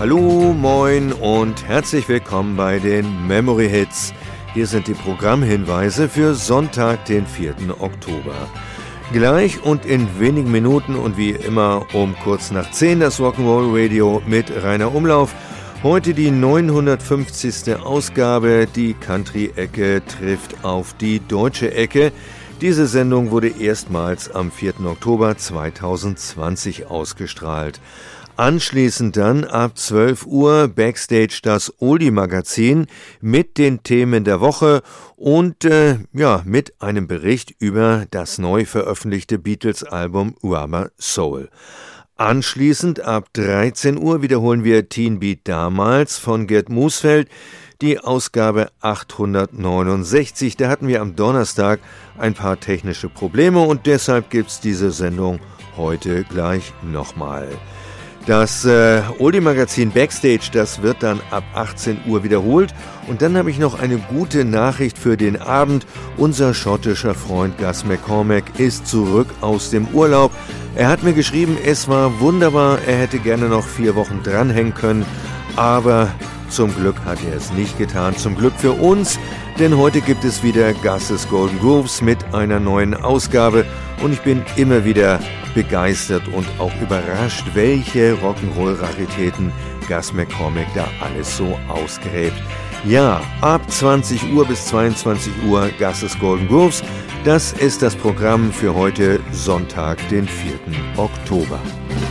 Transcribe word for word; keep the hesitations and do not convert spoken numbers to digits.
hallo, moin und herzlich willkommen bei den Memory Hits. Hier sind die Programmhinweise für Sonntag, den vierten Oktober. Gleich und in wenigen Minuten und wie immer um kurz nach zehn das Rock'n'Roll Radio mit Rainer Umlauf. Heute die neunhundertfünfzigste Ausgabe. Die Country-Ecke trifft auf die deutsche Ecke. Diese Sendung wurde erstmals am vierten Oktober zweitausendzwanzig ausgestrahlt. Anschließend dann ab zwölf Uhr Backstage das Oldie-Magazin mit den Themen der Woche und äh, ja mit einem Bericht über das neu veröffentlichte Beatles-Album Rubber Soul. Anschließend ab dreizehn Uhr wiederholen wir Teen Beat damals von Gerd Musfeld, die Ausgabe achthundertneunundsechzig. Da hatten wir am Donnerstag ein paar technische Probleme und deshalb gibt's diese Sendung heute gleich nochmal. Das äh, Oldie-Magazin Backstage, das wird dann ab achtzehn Uhr wiederholt. Und dann habe ich noch eine gute Nachricht für den Abend. Unser schottischer Freund Gus McCormack ist zurück aus dem Urlaub. Er hat mir geschrieben, es war wunderbar, er hätte gerne noch vier Wochen dranhängen können. Aber zum Glück hat er es nicht getan. Zum Glück für uns, denn heute gibt es wieder Gus's Golden Grooves mit einer neuen Ausgabe. Und ich bin immer wieder begeistert und auch überrascht, welche Rock'n'Roll-Raritäten Gus McCormack da alles so ausgräbt. Ja, ab zwanzig Uhr bis zweiundzwanzig Uhr Gus's Golden Grooves. Das ist das Programm für heute Sonntag, den vierten Oktober.